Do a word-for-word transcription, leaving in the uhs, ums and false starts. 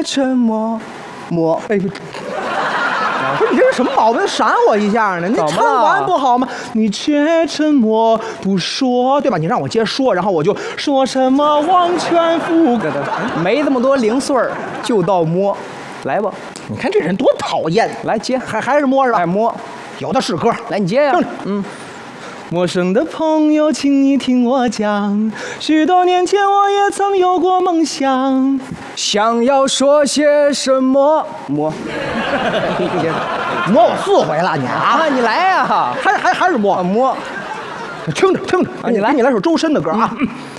沉默，默。 哎，不是你这是什么毛病？闪我一下呢？你唱完不好吗？你却沉默不说，对吧？你让我接说，然后我就说什么忘全覆盖的， 没这么多零碎儿，就到摸，来吧。 你看这人多讨厌！ 来接， 还还是摸是吧？ 哎，摸， 有的是歌。 来你接呀。嗯。 陌生的朋友，请你听我讲，许多年前我也曾有过梦想， 想要说些什么？摸， 摸我四回了你啊！ 啊，你来呀、啊， 还还还是摸摸， 听着听着， 啊，你来， 给你来首周深的歌啊。 嗯